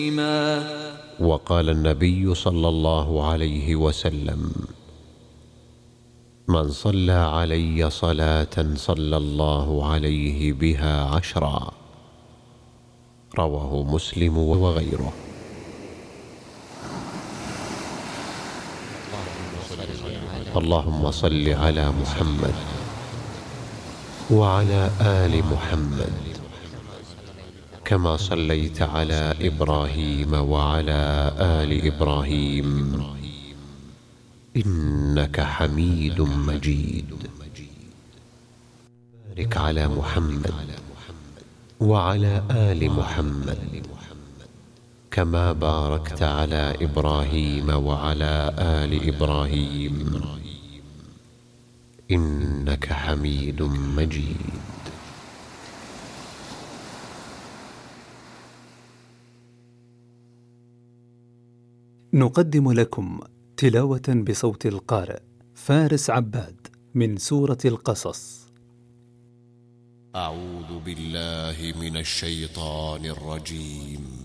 وقال النبي صلى الله عليه وسلم: من صلى علي صلاة صلى الله عليه بها 10. رواه مسلم وغيره. اللهم صل على محمد وعلى آل محمد كما صليت على إبراهيم وعلى آل إبراهيم إنك حميد مجيد. بارك على محمد وعلى آل محمد كما باركت على إبراهيم وعلى آل إبراهيم إنك حميد مجيد. نقدم لكم تلاوة بصوت القارئ فارس عباد من سورة القصص. أعوذ بالله من الشيطان الرجيم.